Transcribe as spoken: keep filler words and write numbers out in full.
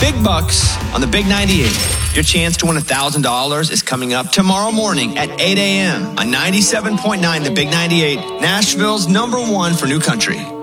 big bucks on the Big ninety-eight. Your chance to win one thousand dollars is coming up tomorrow morning at eight a.m. on ninety-seven point nine The Big ninety-eight, Nashville's number one for new country.